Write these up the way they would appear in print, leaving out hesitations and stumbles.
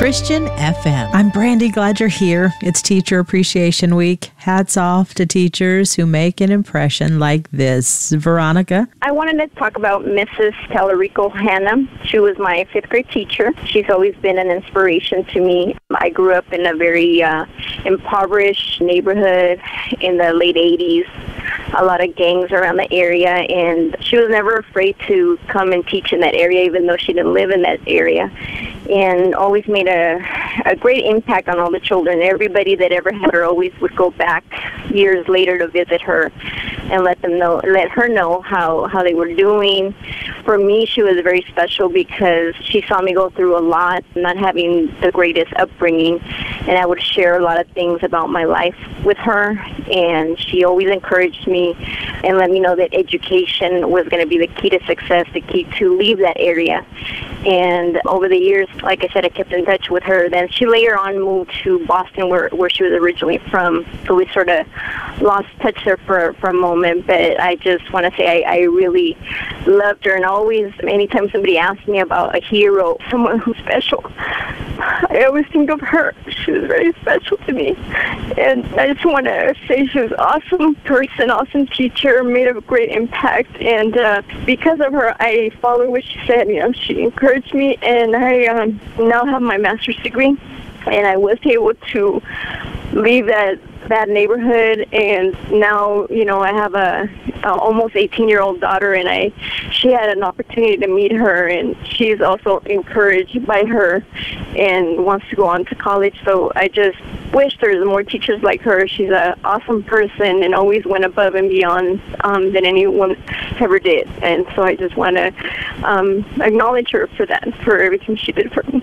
Christian FM. I'm Brandy, glad you're here. It's Teacher Appreciation Week. Hats off to teachers who make an impression like this. Veronica? I wanted to talk about Mrs. Tallarico Hanna. She was my fifth grade teacher. She's always been an inspiration to me. I grew up in a very impoverished neighborhood in the late 80s. A lot of gangs around the area, and she was never afraid to come and teach in that area, even though she didn't live in that area, and always made a great impact on all the children. Everybody that ever had her always would go back years later to visit her and let her know how they were doing. For me, she was very special because she saw me go through a lot, not having the greatest upbringing, and I would share a lot of things about my life with her, and she always encouraged me and let me know that education was going to be the key to success, the key to leave that area. And over the years, like I said, I kept in touch with her. Then she later on moved to Boston, where she was originally from, so we sort of lost touch there for a moment. But I just want to say I really loved her, and always, anytime somebody asked me about a hero, someone who's special, I always think of her. She was very special to me, and I just want to say she was an awesome person, awesome teacher, made a great impact, and because of her, I followed what she said. She encouraged me, and I now have my master's degree, and I was able to leave that neighborhood, and now I have a almost 18-year-old daughter, and she had an opportunity to meet her, and she's also encouraged by her and wants to go on to college. So I just wish there's more teachers like her. She's an awesome person and always went above and beyond than anyone ever did, and so I just want to acknowledge her for that, for everything she did for me.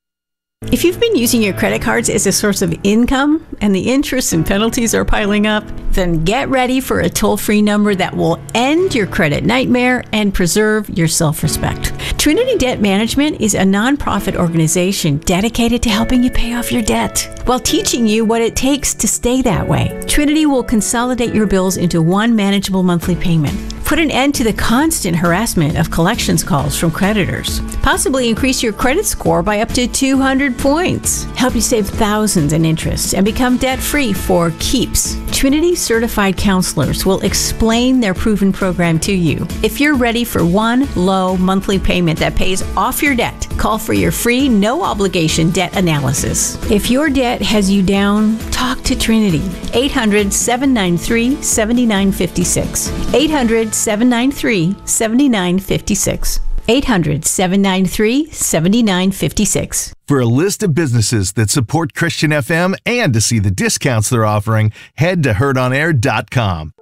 If you've been using your credit cards as a source of income and the interest and penalties are piling up, then get ready for a toll-free number that will end your credit nightmare and preserve your self-respect. Trinity Debt Management is a nonprofit organization dedicated to helping you pay off your debt while teaching you what it takes to stay that way. Trinity will consolidate your bills into one manageable monthly payment, put an end to the constant harassment of collections calls from creditors, possibly increase your credit score by up to 200 points, help you save thousands in interest, and become debt-free for keeps. Trinity certified counselors will explain their proven program to you. If you're ready for one low monthly payment that pays off your debt, call for your free, no-obligation debt analysis. If your debt has you down, talk to Trinity. 800-793-7956. 800-793-7956. 800-793-7956. For a list of businesses that support Christian FM and to see the discounts they're offering, head to heardonair.com.